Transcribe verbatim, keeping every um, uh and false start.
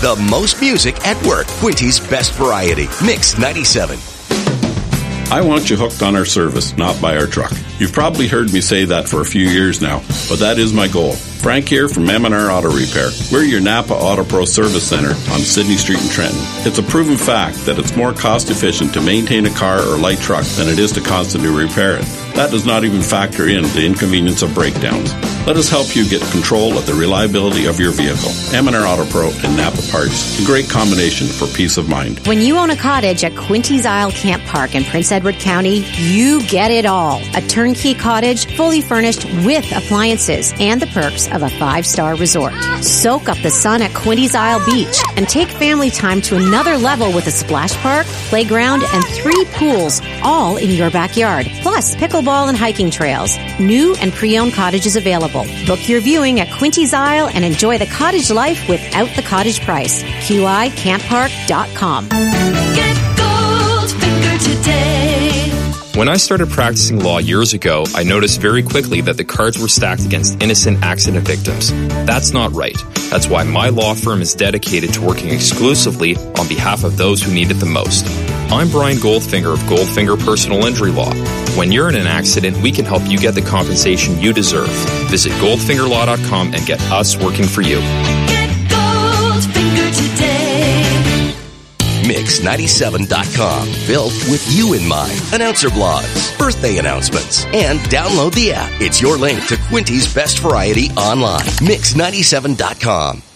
The most music at work. Quinty's best variety. Mix ninety-seven. I want you hooked on our service, not by our truck. You've probably heard me say that for a few years now, but that is my goal. Frank here from M and R Auto Repair. We're your Napa Auto Pro Service Center on Sydney Street in Trenton. It's a proven fact that it's more cost efficient to maintain a car or light truck than it is to constantly repair it. That does not even factor in the inconvenience of breakdowns. Let us help you get control of the reliability of your vehicle. M and R Auto Pro and Napa Parts, a great combination for peace of mind. When you own a cottage at Quinty's Isle Camp Park in Prince Edward County, you get it all. A turnkey cottage, fully furnished with appliances and the perks of a five-star resort. Soak up the sun at Quinty's Isle Beach and take family time to another level with a splash park, playground, and three pools, all in your backyard. Plus, pickleball and hiking trails. New and pre-owned cottages available. Book your viewing at Quinty's Isle and enjoy the cottage life without the cottage price. Q I camp park dot com. Get Goldfinger today. When I started practicing law years ago, I noticed very quickly that the cards were stacked against innocent accident victims. That's not right. That's why my law firm is dedicated to working exclusively on behalf of those who need it the most. I'm Brian Goldfinger of Goldfinger Personal Injury Law. When you're in an accident, we can help you get the compensation you deserve. Visit goldfinger law dot com and get us working for you. Get Goldfinger today. Mix ninety-seven dot com. Built with you in mind. Announcer blogs, birthday announcements, and download the app. It's your link to Quinty's best variety online. Mix ninety-seven dot com.